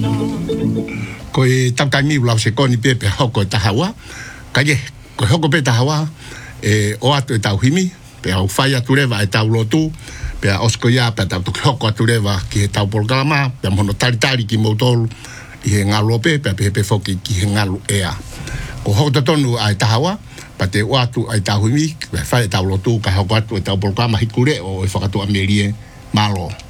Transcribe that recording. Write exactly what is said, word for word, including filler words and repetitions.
ko e tatangi ula se koni pe pe hoko tahawa ka ye ko hoko pe tahawa e o atu e tau himi pe au fai atu rewa e tau lotu pe a osko ia pe tau tuki hoko atu rewa ki he tau programa pe mono tari tari ki mautolu i he ngalo pe pe pe pe foki ki he ngalo ea ko hoko tatonu ai tahawa pa te o atu ai tau himi pe fai e tau lotu ka hoko atu e tau programa hikure o e whakatu amerie malo